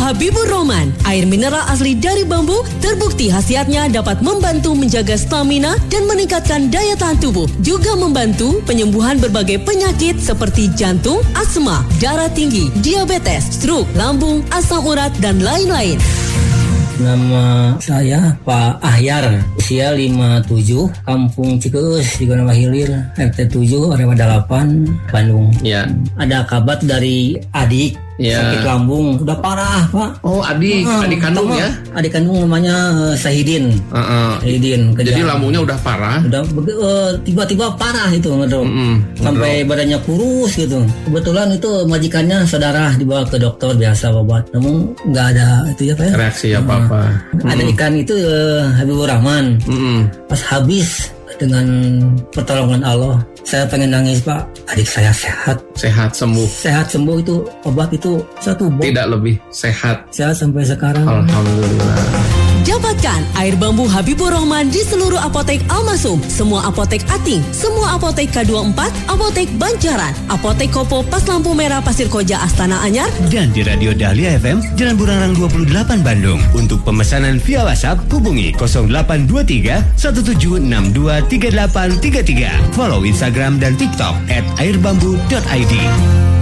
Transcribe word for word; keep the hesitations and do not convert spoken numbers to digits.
Habibur Rahman, air mineral asli dari bambu, terbukti khasiatnya dapat membantu menjaga stamina dan meningkatkan daya tahan tubuh. Juga membantu penyembuhan berbagai penyakit seperti jantung, asma, darah tinggi, diabetes, stroke, lambung, asam urat, dan lain-lain. Nama saya Pak Ahyar, usia lima puluh tujuh, Kampung Cikeus, juga nama Hilir, R T tujuh, R W delapan, Bandung. Ya. Ada kabar dari adik, ya. Sakit lambung, udah parah Pak. Oh adik, uh, adik kandung ya? Adik kandung namanya uh, Sahidin. Uh, uh. Sahidin. Jadi lambungnya udah parah? Udah uh, tiba-tiba parah itu, ngedrop. Mm-hmm. Sampai badannya kurus gitu. Kebetulan itu majikannya saudara dibawa ke dokter biasa obat, namun nggak ada itu ya Pak ya? Reaksi apa-apa. Uh, mm-hmm. Ada ikan itu uh, Habibur Rahman. Mm-hmm. Pas habis dengan pertolongan Allah, saya pengen nangis Pak. Adik saya sehat. Sehat sembuh. Sehat sembuh, itu obat itu satu bom. Tidak lebih sehat. Sehat sampai sekarang. Alhamdulillah. Dapatkan air bambu Habibur Rahman di seluruh apotek Almasum, semua apotek Ating, semua apotek K dua puluh empat, apotek Banjaran, apotek Kopo Pas Lampu Merah Pasir Koja Astana Anyar, dan di Radio Dahlia F M Jalan Burarang dua puluh delapan Bandung. Untuk pemesanan via WhatsApp hubungi nol delapan dua tiga satu tujuh enam dua tiga delapan tiga tiga. Follow Instagram dan TikTok at airbambu dot i d.